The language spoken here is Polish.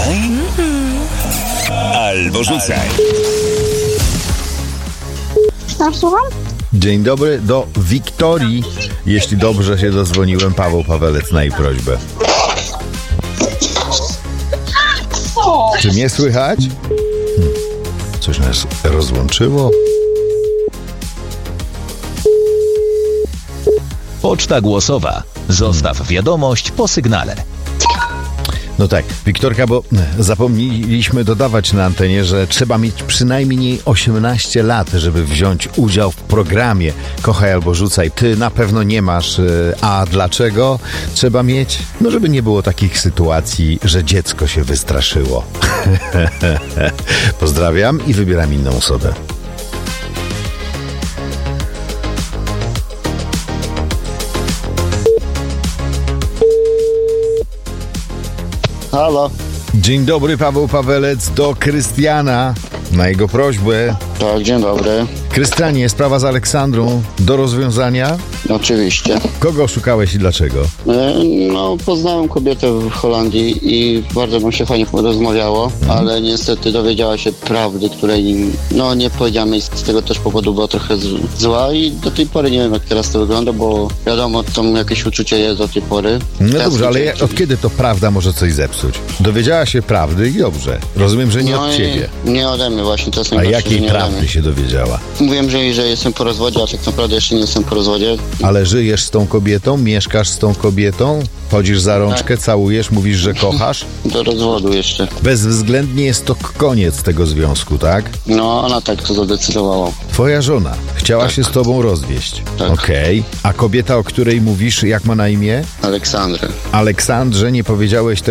Graj albo rzucaj. Słucham? Dzień dobry, do Wiktorii. Jeśli dobrze się dozwoniłem, Paweł Pawelec na jej prośbę. Czy mnie słychać? Coś nas rozłączyło? Poczta głosowa. Zostaw wiadomość po sygnale. No tak, Wiktorka, bo zapomnieliśmy dodawać na antenie, że trzeba mieć przynajmniej 18 lat, żeby wziąć udział w programie Kochaj albo Rzucaj. Ty na pewno nie masz, a dlaczego trzeba mieć? No żeby nie było takich sytuacji, że dziecko się wystraszyło. Pozdrawiam i wybieram inną osobę. Halo. Dzień dobry, Paweł Pawelec do Krystiana na jego prośbę. Tak, dzień dobry. Krystianie, sprawa z Aleksandrą do rozwiązania? Oczywiście. Kogo szukałeś i dlaczego? No, poznałem kobietę w Holandii i bardzo nam się fajnie rozmawiało, ale niestety dowiedziała się prawdy, której nie powiedziałem jej, z tego też powodu była trochę zła i do tej pory nie wiem, jak teraz to wygląda, bo wiadomo, tam jakieś uczucie jest do tej pory. No dobrze, ale od kiedy to prawda może coś zepsuć? Dowiedziała się prawdy i dobrze. Rozumiem, że nie od ciebie. Nie ode mnie właśnie. To jest A jakiej prawdy się dowiedziała? Mówiłem, że jestem po rozwodzie, a tak naprawdę jeszcze nie jestem po rozwodzie. Ale żyjesz z tą kobietą? Mieszkasz z tą kobietą? Chodzisz za rączkę, całujesz, mówisz, że kochasz? Do rozwodu jeszcze. Bezwzględnie jest to koniec tego związku, tak? No, ona tak to zadecydowała. Twoja żona chciała się z tobą rozwieść. Tak. Okej. A kobieta, o której mówisz, jak ma na imię? Aleksandrę. Aleksandrze, nie powiedziałeś